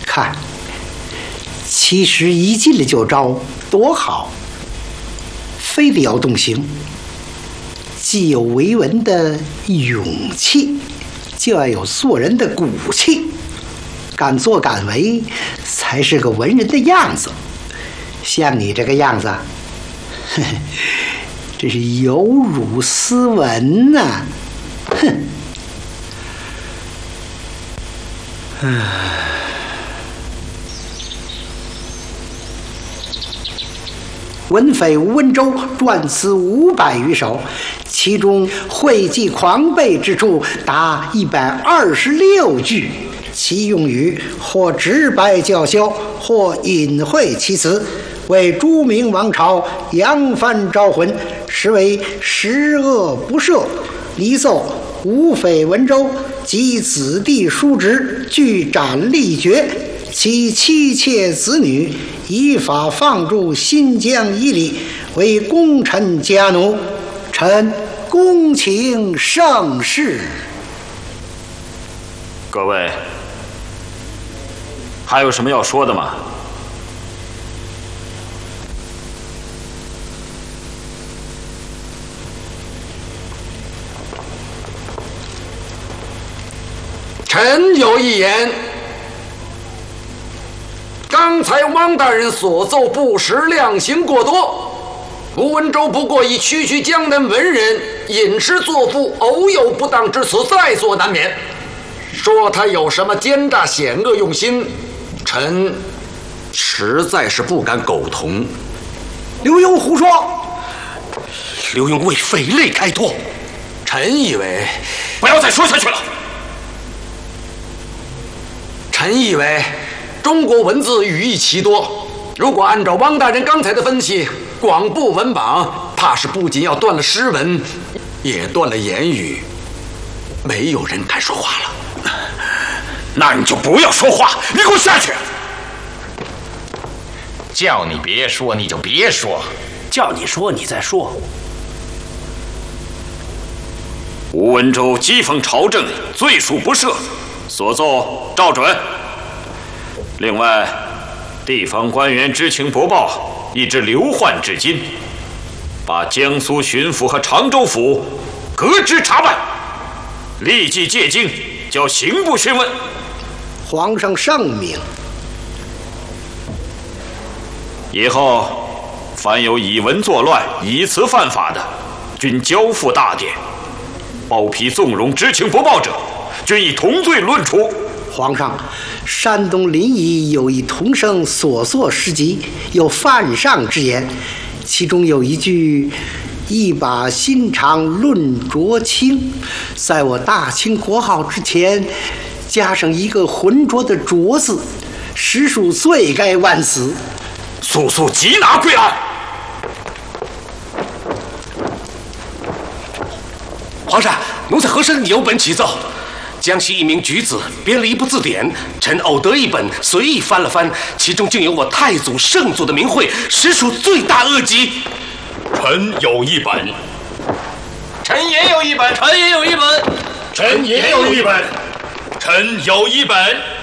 看，其实一进来就招，多好！非得要动刑，既有为文的勇气，就要有做人的骨气。敢作敢为，才是个文人的样子。像你这个样子，呵呵，这是有辱斯文呐！哼！文匪吴文周篆词500余首，其中讳忌狂悖之处达126句，其用语或直白叫嚣，或隐晦其辞，为朱明王朝扬帆招魂，实为十恶不赦。离奏吴匪文周及子弟叔侄俱斩立决，其妻妾子女依法放逐新疆伊犁，为功臣家奴，臣恭请盛世。 各位，还有什么要说的吗？ 臣有一言，刚才汪大人所奏不实，量刑过多。吴文周不过以区江南文人饮食作父，偶有不当之词，在所难免。说他有什么奸诈险恶用心，臣实在是不敢苟同。 刘墉胡说， 刘墉为匪类开脱。 臣以为， 不要再说下去了。 臣以为，中国文字语义奇多，如果按照汪大人刚才的分析，广布文榜，怕是不仅要断了诗文，也断了言语，没有人敢说话了。 那你就不要说话，你给我下去！ 叫你别说你就别说， 叫你说你再说。 吴文周讥讽朝政，罪属不赦，所奏照准。另外，地方官员知情不报，一直流患至今，把江苏巡抚和常州府革职查办，立即借京，叫刑部询问。 皇上圣明。 以后凡有以文作乱、以词犯法的，均交付大典；包庇纵容、知情不报者，均以同罪论处。 皇上，山东临沂有一童生所作诗集，有犯上之言，其中有一句“一把心肠论浊清”，在我大清国号之前加上一个浑浊的浊字，实属罪该万死。 速速缉拿归案。皇上，奴才和珅有本启奏。江西一名举子编了一部字典，臣偶得一本，随意翻了翻，其中竟有我太祖圣祖的名讳，实属罪大恶极。 臣有一本， 臣也有一本，臣也有一本， 臣也有一本，臣有一本。